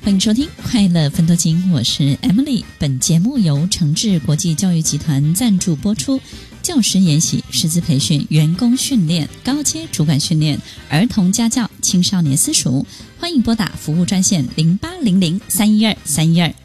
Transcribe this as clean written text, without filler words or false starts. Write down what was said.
欢迎收听快乐分多金，我是 Emily。 本节目由诚志国际教育集团赞助播出。教师研习、师资培训、员工训练、高阶主管训练、儿童家教、青少年私塾，欢迎拨打服务专线0800-312-312